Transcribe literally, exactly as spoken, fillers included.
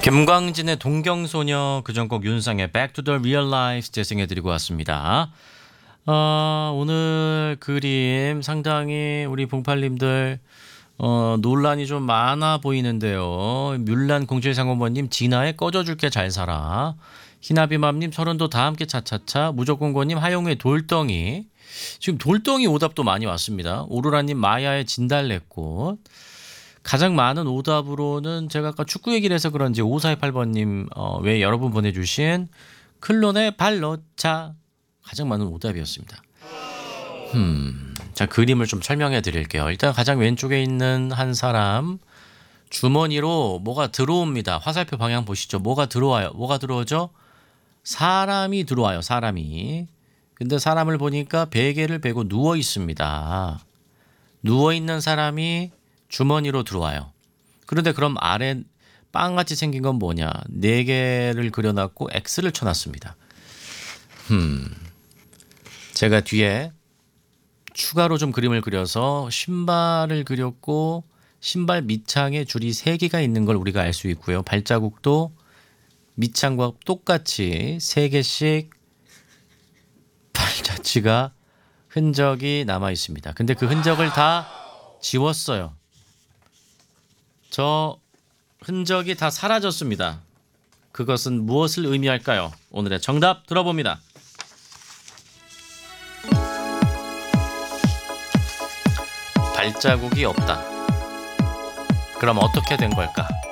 김광진의 동경소녀, 그전곡 윤상의 Back to the Real Life 재생해드리고 왔습니다. 어, 오늘 그림 상당히 우리 봉팔님들 어, 논란이 좀 많아 보이는데요. 뮬란 공칠상공번님 진아에 꺼져줄게 잘 살아. 희나비맘님 서른도 다 함께 차차차. 무조건고님 하용우의 돌덩이. 지금 돌덩이 오답도 많이 왔습니다. 오로라님 마야의 진달래꽃. 가장 많은 오답으로는 제가 아까 축구 얘기를 해서 그런지 오사이팔번님 어, 외 여러분 보내주신 클론의 발로차 가장 많은 오답이었습니다. 음, 자 그림을 좀 설명해 드릴게요. 일단 가장 왼쪽에 있는 한 사람 주머니로 뭐가 들어옵니다. 화살표 방향 보시죠. 뭐가 들어와요. 뭐가 들어오죠? 사람이 들어와요. 사람이. 근데 사람을 보니까 베개를 베고 누워 있습니다. 누워 있는 사람이 주머니로 들어와요. 그런데 그럼 아래 빵같이 생긴 건 뭐냐? 네 개를 그려놨고 X를 쳐놨습니다. 음, 제가 뒤에 추가로 좀 그림을 그려서 신발을 그렸고 신발 밑창에 줄이 세 개가 있는 걸 우리가 알 수 있고요. 발자국도 밑창과 똑같이 세 개씩 발자취가 흔적이 남아 있습니다. 근데 그 흔적을 다 지웠어요. 저 흔적이 다 사라졌습니다. 그것은 무엇을 의미할까요? 오늘의 정답 들어봅니다. 발자국이 없다. 그럼 어떻게 된 걸까?